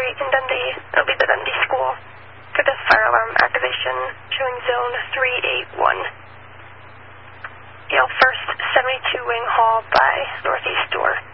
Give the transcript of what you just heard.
Street in Dundee. It'll be the Dundee School. For the fire alarm activation, showing zone 381. Yale 1st, 72 Wing Hall by Northeast Door.